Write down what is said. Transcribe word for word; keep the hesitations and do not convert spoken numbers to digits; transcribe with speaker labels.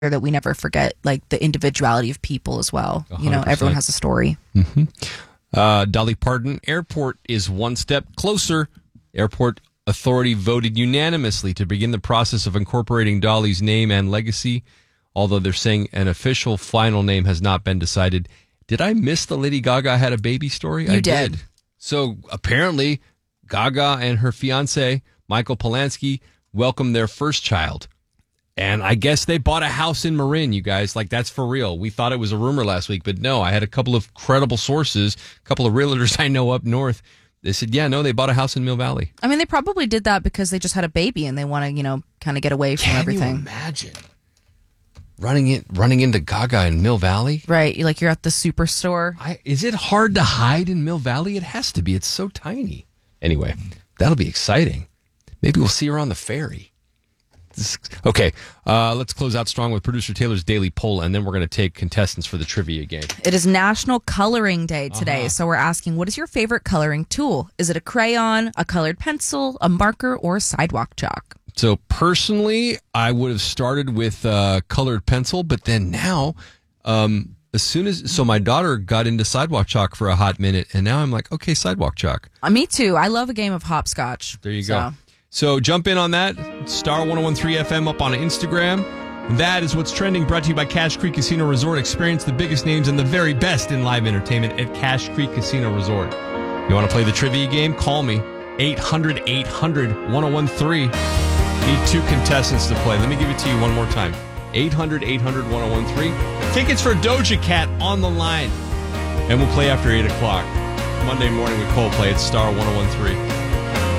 Speaker 1: that we never forget, like, the individuality of people as well. You know, everyone has a story.
Speaker 2: Mm-hmm. Uh, Dolly Parton Airport is one step closer. Airport Authority voted unanimously to begin the process of incorporating Dolly's name and legacy, although they're saying an official final name has not been decided. Did I miss the Lady Gaga had a baby story?
Speaker 1: You
Speaker 2: I
Speaker 1: did.
Speaker 2: did. So apparently Gaga and her fiance, Michael Polanski, welcomed their first child. And I guess they bought a house in Marin, you guys. Like, that's for real. We thought it was a rumor last week, but no, I had a couple of credible sources, a couple of realtors I know up north. They said, yeah, no, they bought a house in Mill Valley.
Speaker 1: I mean, they probably did that because they just had a baby and they want to, you know, kind of get away from
Speaker 2: Can
Speaker 1: everything.
Speaker 2: you imagine running in, running into Gaga in Mill Valley?
Speaker 1: Right. Like, you're at the superstore.
Speaker 2: I, is it hard to hide in Mill Valley? It has to be. It's so tiny. Anyway, that'll be exciting. Maybe we'll see her on the ferry. Okay, uh, let's close out strong with producer Taylor's daily poll, and then we're going to take contestants for the trivia game.
Speaker 1: It is National Coloring Day today,
Speaker 2: Uh-huh.
Speaker 1: so we're asking, what is your favorite coloring tool? Is it a crayon, a colored pencil, a marker, or a sidewalk chalk?
Speaker 2: So personally, I would have started with uh, colored pencil, but then now, um, as soon as so my daughter got into sidewalk chalk for a hot minute, and now I'm like, okay, sidewalk chalk.
Speaker 1: Uh, me too. I love a game of hopscotch.
Speaker 2: There you
Speaker 1: so.
Speaker 2: go. So jump in on that. Star one oh one three F M up on Instagram. That is what's trending, brought to you by Cache Creek Casino Resort. Experience the biggest names and the very best in live entertainment at Cache Creek Casino Resort. You want to play the trivia game? Call me. eight hundred eight hundred ten thirteen. Need two contestants to play. Let me give it to you one more time. eight hundred eight hundred ten thirteen. Tickets for Doja Cat on the line. And we'll play after eight o'clock. Monday morning with Coldplay at Star one oh one three.